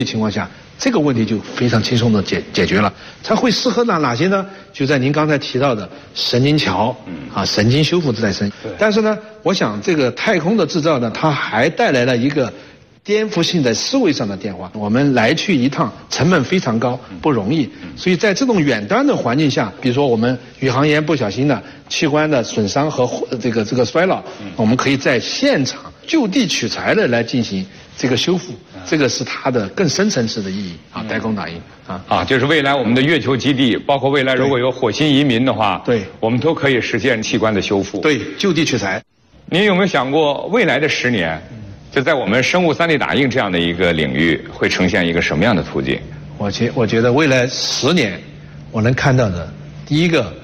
情况下，这个问题就非常轻松的解决了。它会适合哪些呢？就在您刚才提到的神经桥，神经修复再生。但是呢，我想这个太空的制造呢，它还带来了一个颠覆性的思维上的变化。我们来去一趟成本非常高，不容易。所以在这种远端的环境下，比如说我们宇航员不小心的器官的损伤和这个衰老，我们可以在现场就地取材的来进行这个修复，这个是它的更深层次的意义啊，代工打印就是未来我们的月球基地，包括未来如果有火星移民的话， 对， 我们都可以实现器官的修复。 对，就地取材。 您有没有想过未来的10年，就在我们生物3D 打印这样的一个领域，会呈现一个什么样的途径？ 我觉得未来10年，我能看到的第一个